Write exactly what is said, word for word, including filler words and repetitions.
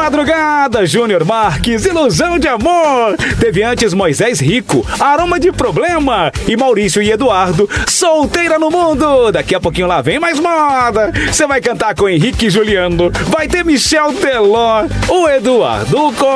Madrugada, Júnior Marques, Ilusão de Amor. Teve antes Moisés Rico, Aroma de Problema. E Maurício e Eduardo, Solteira no Mundo. Daqui a pouquinho lá vem mais moda. Você vai cantar com Henrique e Juliano. Vai ter Michel Teló, o Eduardo, o